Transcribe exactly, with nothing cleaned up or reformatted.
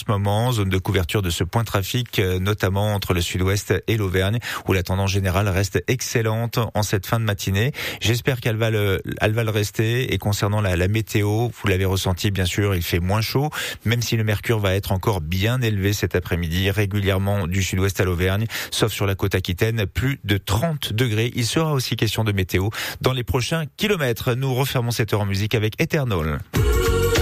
moment. Zone de couverture de ce point trafic, notamment entre le sud-ouest et l'Auvergne, où la tendance générale reste excellente en cette fin de matinée. J'espère qu'elle va le, elle va le rester. Et concernant la, la météo, vous l'avez ressenti, bien sûr, il fait moins chaud, même si le mercure va être encore bien élevé cet après-midi, régulièrement du sud-ouest à l'Auvergne, sauf sur la côte aquitaine, plus de trente degrés. Il sera aussi question de météo dans les prochains kilomètres. Nous refermons cette heure en musique avec Eternal.